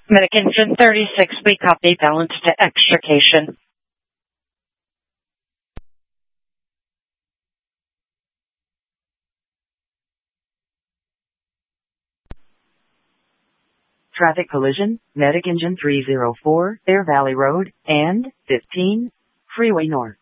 Medic engine 36, we copy, balance to extrication. Traffic collision, Medic engine 304, Bear Valley Road, and 15, Freeway North.